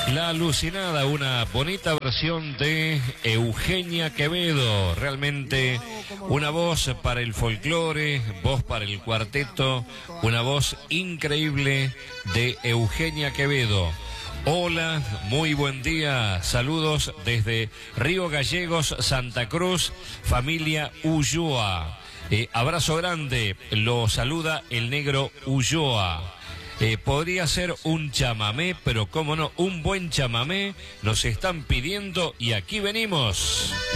La Alucinada, una bonita versión de Eugenia Quevedo, realmente una voz para el folclore, voz para el cuarteto, una voz increíble de Eugenia Quevedo. Hola, muy buen día, saludos desde Río Gallegos, Santa Cruz, familia Ulloa. Abrazo grande, lo saluda el negro Ulloa. Podría ser un chamamé, pero cómo no, un buen chamamé nos están pidiendo y aquí venimos.